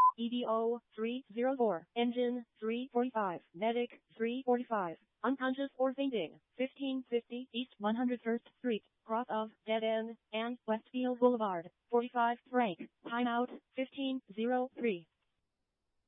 EDO 304, engine 345, medic 345, unconscious or fainting, 1550 East 101st Street, cross of Dead End and Westfield Boulevard, 45 Frank, timeout 1503.